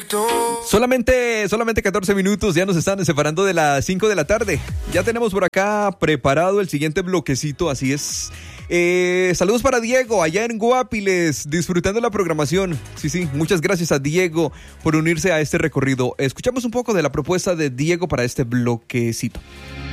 Solamente 14 minutos ya nos están separando de las 5 de la tarde. Ya tenemos por acá preparado el siguiente bloquecito, así es. Saludos para Diego, allá en Guapiles, disfrutando la programación. Sí, muchas gracias a Diego por unirse a este recorrido. Escuchamos un poco de la propuesta de Diego para este bloquecito.